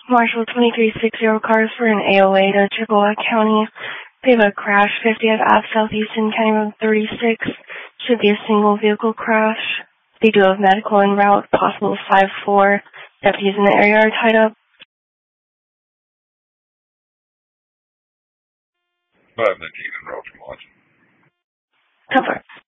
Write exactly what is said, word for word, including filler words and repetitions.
Marshall twenty-three sixty cars for an A O A to Chippewa County. We have a crash, fiftieth Ave Southeastern County Road thirty-six. Should be a single vehicle crash. They do have medical en route, possible five four. Deputies in the area are tied up. five nineteen en route from Lodge. Cover.